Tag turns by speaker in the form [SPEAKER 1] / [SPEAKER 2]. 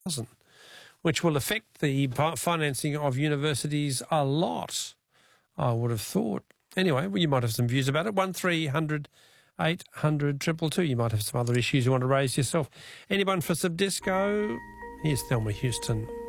[SPEAKER 1] which will affect the financing of universities a lot, I would have thought. Anyway, well, you might have some views about it. 1300 800 222. You might have some other issues you want to raise yourself. Anyone for some disco? Here's Thelma Houston.